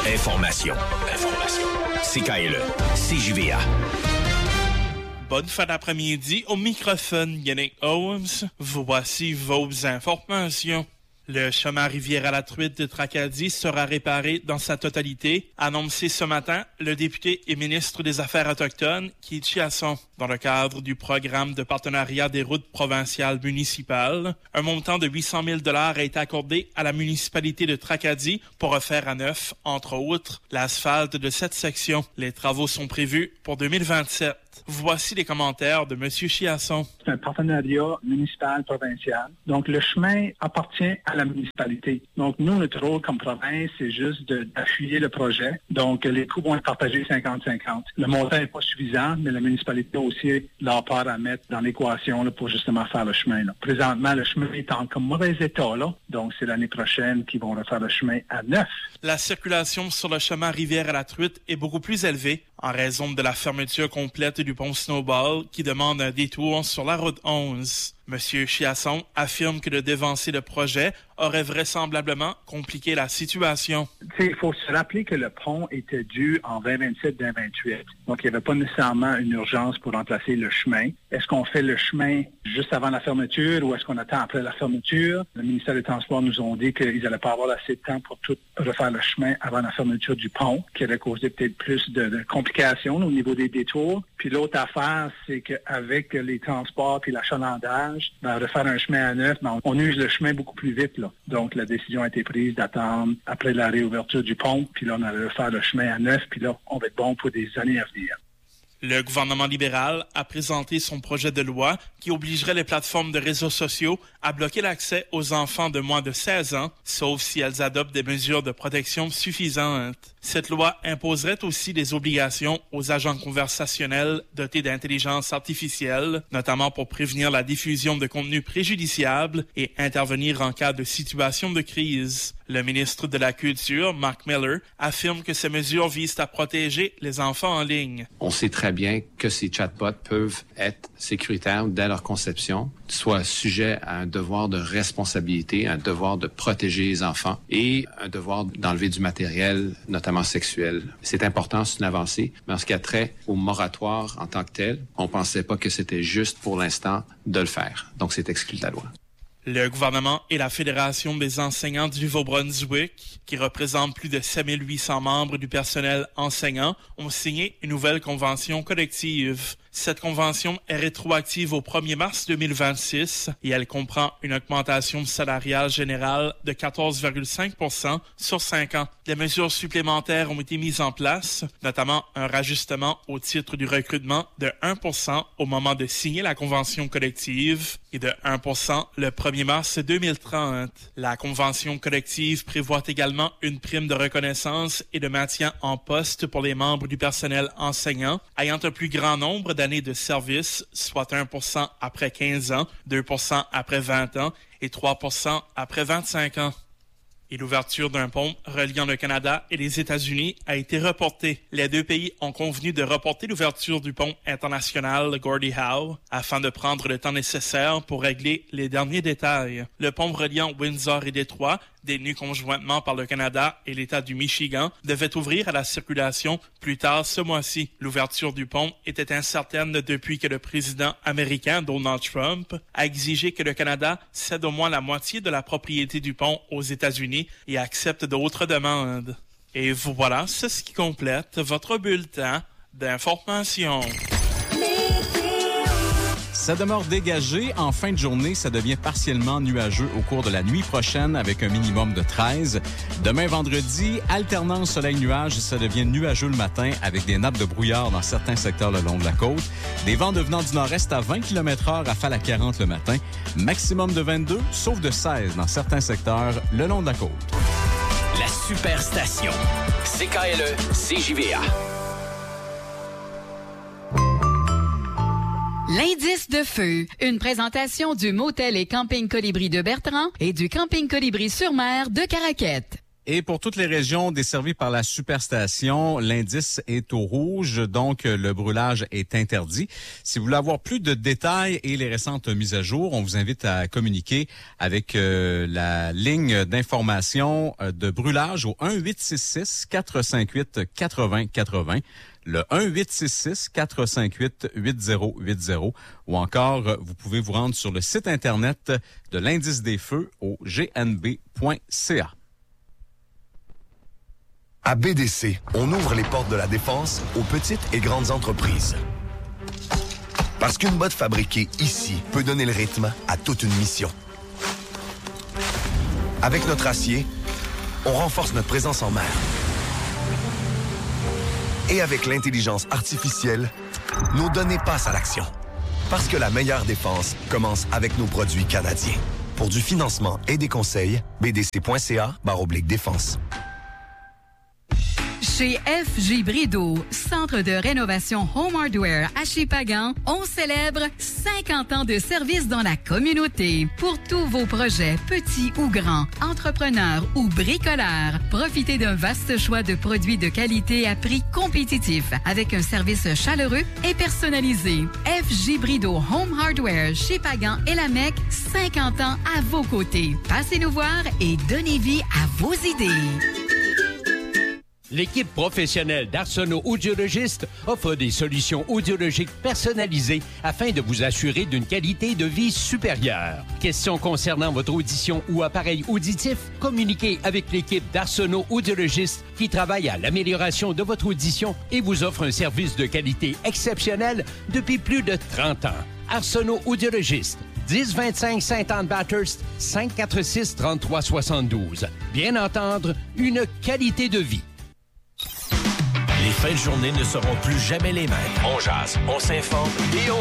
Information. CKLE. CJVA. Bonne fin d'après-midi. Au microphone, Yannick Holmes. Voici vos informations. Le chemin Rivière-à-la-Truite de Tracadie sera réparé dans sa totalité, annoncé ce matin le député et ministre des Affaires autochtones, Keith Chiasson, dans le cadre du programme de partenariat des routes provinciales municipales. Un montant de 800 000 $ a été accordé à la municipalité de Tracadie pour refaire à neuf, entre autres, l'asphalte de cette section. Les travaux sont prévus pour 2027. Voici les commentaires de M. Chiasson. C'est un partenariat municipal-provincial. Donc, le chemin appartient à la municipalité. Donc, nous, notre rôle comme province, c'est juste d'appuyer le projet. Donc, les coûts vont être partagés 50-50. Le montant n'est pas suffisant, mais la municipalité a aussi leur part à mettre dans l'équation là, pour justement faire le chemin. Là. Présentement, le chemin est en comme mauvais état. Là. Donc, c'est l'année prochaine qu'ils vont refaire le chemin à neuf. La circulation sur le chemin Rivière-à-la-Truite est beaucoup plus élevée en raison de la fermeture complète du pont Snowball qui demande un détour sur la route 11. M. Chiasson affirme que de devancer le projet aurait vraisemblablement compliqué la situation. Il faut se rappeler que le pont était dû en 2027-2028. Donc, il n'y avait pas nécessairement une urgence pour remplacer le chemin. Est-ce qu'on fait le chemin juste avant la fermeture ou est-ce qu'on attend après la fermeture? Le ministère des Transports nous ont dit qu'ils n'allaient pas avoir assez de temps pour tout refaire le chemin avant la fermeture du pont, qui allait causer peut-être plus de complications au niveau des détours. Puis l'autre affaire, c'est qu'avec les transports et l'achalandage, refaire un chemin à neuf, on use le chemin beaucoup plus vite. Là. Donc, la décision a été prise d'attendre après la réouverture du pont, puis là, on allait refaire le chemin à neuf, puis là, on va être bon pour des années à venir. Le gouvernement libéral a présenté son projet de loi qui obligerait les plateformes de réseaux sociaux à bloquer l'accès aux enfants de moins de 16 ans, sauf si elles adoptent des mesures de protection suffisantes. Cette loi imposerait aussi des obligations aux agents conversationnels dotés d'intelligence artificielle, notamment pour prévenir la diffusion de contenus préjudiciables et intervenir en cas de situation de crise. Le ministre de la Culture, Mark Miller, affirme que ces mesures visent à protéger les enfants en ligne. On sait très bien que ces chatbots peuvent être sécuritaires dès leur conception, soit sujets à un devoir de responsabilité, un devoir de protéger les enfants et un devoir d'enlever du matériel, notamment sexuel. C'est important, c'est une avancée, mais en ce qui a trait au moratoire en tant que tel, on pensait pas que c'était juste pour l'instant de le faire. Donc, c'est exclu de la loi. Le gouvernement et la Fédération des enseignants du Nouveau-Brunswick, qui représentent plus de 7800 membres du personnel enseignant, ont signé une nouvelle convention collective. Cette convention est rétroactive au 1er mars 2026 et elle comprend une augmentation salariale générale de 14,5% sur 5 ans. Des mesures supplémentaires ont été mises en place, notamment un rajustement au titre du recrutement de 1% au moment de signer la convention collective et de 1% le 1er mars 2030. La convention collective prévoit également une prime de reconnaissance et de maintien en poste pour les membres du personnel enseignant ayant un plus grand nombre d'années de service, soit 1% après 15 ans, 2% après 20 ans et 3% après 25 ans. Et l'ouverture d'un pont reliant le Canada et les États-Unis a été reportée. Les deux pays ont convenu de reporter l'ouverture du pont international Gordie Howe afin de prendre le temps nécessaire pour régler les derniers détails. Le pont reliant Windsor et Détroit, détenu conjointement par le Canada et l'État du Michigan, devait ouvrir à la circulation plus tard ce mois-ci. L'ouverture du pont était incertaine depuis que le président américain Donald Trump a exigé que le Canada cède au moins la moitié de la propriété du pont aux États-Unis et accepte d'autres demandes. Et voilà, c'est ce qui complète votre bulletin d'information. Ça demeure dégagé. En fin de journée, ça devient partiellement nuageux au cours de la nuit prochaine avec un minimum de 13. Demain, vendredi, alternance soleil-nuage. Ça devient nuageux le matin avec des nappes de brouillard dans certains secteurs le long de la côte. Des vents devenant du nord-est à 20 km/h, rafale à 40 le matin. Maximum de 22, sauf de 16 dans certains secteurs le long de la côte. La Superstation. CKLE, CJVA. L'indice de feu, une présentation du Motel et Camping Colibri de Bertrand et du Camping Colibri sur Mer de Caraquette. Et pour toutes les régions desservies par la superstation, l'indice est au rouge, donc le brûlage est interdit. Si vous voulez avoir plus de détails et les récentes mises à jour, on vous invite à communiquer avec la ligne d'information de brûlage au 1-866-458-8080, le 1-866-458-8080, ou encore vous pouvez vous rendre sur le site Internet de l'indice des feux au gnb.ca. À BDC, on ouvre les portes de la défense aux petites et grandes entreprises. Parce qu'une botte fabriquée ici peut donner le rythme à toute une mission. Avec notre acier, on renforce notre présence en mer. Et avec l'intelligence artificielle, nos données passent à l'action. Parce que la meilleure défense commence avec nos produits canadiens. Pour du financement et des conseils, bdc.ca/défense. Chez FJ Brideau, centre de rénovation Home Hardware à Shippagan, on célèbre 50 ans de service dans la communauté. Pour tous vos projets, petits ou grands, entrepreneurs ou bricoleurs, profitez d'un vaste choix de produits de qualité à prix compétitif avec un service chaleureux et personnalisé. FJ Brideau Home Hardware, Shippagan et la Mecque, 50 ans à vos côtés. Passez nous voir et donnez vie à vos idées. L'équipe professionnelle d'Arsenault Audiologistes offre des solutions audiologiques personnalisées afin de vous assurer d'une qualité de vie supérieure. Questions concernant votre audition ou appareil auditif? Communiquez avec l'équipe d'Arsenault Audiologistes qui travaille à l'amélioration de votre audition et vous offre un service de qualité exceptionnel depuis plus de 30 ans. Arsenault Audiologistes, 1025 Saint-Anne-Bathurst, 546-3372. Bien entendre, une qualité de vie. Les fins de journée ne seront plus jamais les mêmes. On jase, on s'informe et on